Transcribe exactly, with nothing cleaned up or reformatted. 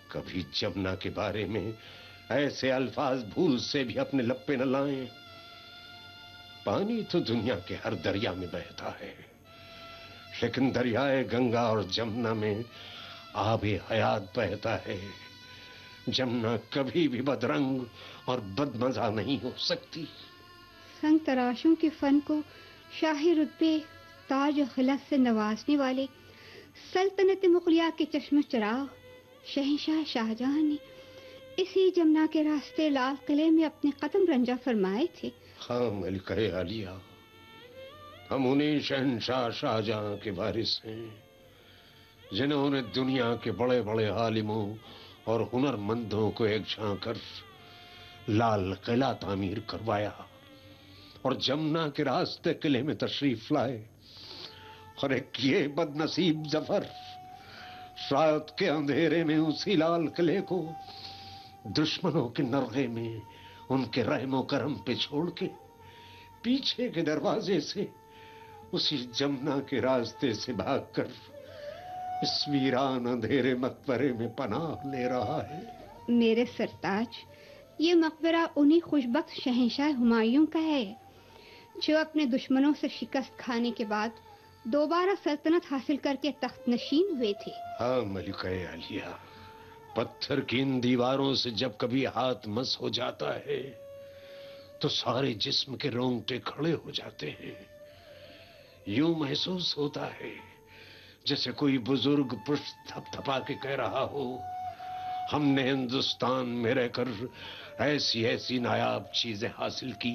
کبھی جمنا کے بارے میں ایسے الفاظ بھول سے بھی اپنے لب پہ نہ لائیں. پانی تو دنیا کے ہر دریا میں بہتا ہے، لیکن دریائے گنگا اور جمنا میں آب حیات بہتا ہے. جمنا کبھی بھی بدرنگ اور بدمزہ نہیں ہو سکتی. سنگ تراشوں کے فن کو شاہی رتبے، تاج و خلعت سے نوازنے والے سلطنت مغلیہ کے چشم چراغ شہنشاہ شاہجہاں نے اسی جمنا کے راستے لال قلعے میں اپنے قدم رنجہ فرمائے تھے. ہاں ملکہ عالیہ، ہم انہیں شہنشاہ شاہجہاں کے وارث ہیں جنہوں نے دنیا کے بڑے بڑے عالموں اور ہنر مندوں کو ایک جھان کر لال قلعہ تعمیر کروایا اور جمنا کے راستے قلعے میں تشریف لائے. اور ایک یہ بد نصیب ظفر رات کے اندھیرے میں اسی لال قلعے کو دشمنوں کے نرغے میں ان کے رحم و کرم پہ چھوڑ کے پیچھے کے دروازے سے اسی جمنا کے راستے سے بھاگ کر اس ویران اندھیرے مقبرے میں پناہ لے رہا ہے. میرے سرتاج، یہ مقبرہ انہی خوشبخت شہنشاہ ہمایوں کا ہے جو اپنے دشمنوں سے شکست کھانے کے بعد دوبارہ سلطنت حاصل کر کے تخت نشین ہوئے تھے. ہاں ملکہ عالیہ، پتھر کی ان دیواروں سے جب کبھی ہاتھ مس ہو جاتا ہے تو سارے جسم کے رونگٹے کھڑے ہو جاتے ہیں. یوں محسوس ہوتا ہے جیسے کوئی بزرگ پشت تھپ تھپا کے کہہ رہا ہو، ہم نے ہندوستان میں رہ کر ایسی ایسی نایاب چیزیں حاصل کی